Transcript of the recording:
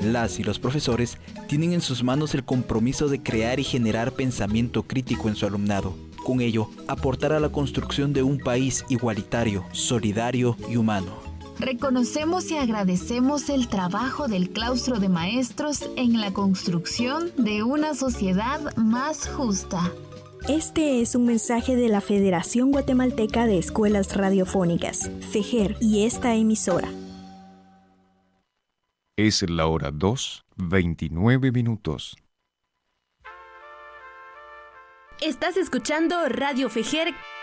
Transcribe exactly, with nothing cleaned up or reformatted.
Las y los profesores tienen en sus manos el compromiso de crear y generar pensamiento crítico en su alumnado. Con ello, aportar a la construcción de un país igualitario, solidario y humano. Reconocemos y agradecemos el trabajo del claustro de maestros en la construcción de una sociedad más justa. Este es un mensaje de la Federación Guatemalteca de Escuelas Radiofónicas, FEGER, y esta emisora. Es la hora dos, veintinueve minutos. Estás escuchando Radio FEGER